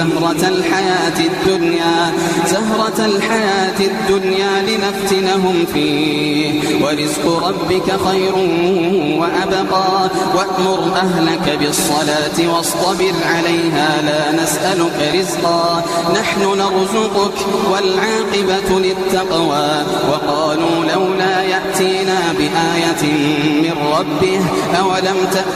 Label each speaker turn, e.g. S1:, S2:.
S1: زهرة الحياة الدنيا لنفتنهم فيه ورزق ربك خير وأبقى وأمر أهلك بالصلاة واصطبر عليها لا نسألك رزقا نحن نرزقك والعاقبة للتقوى وقالوا لولا يأتينا بآية من ربه أولم تأتي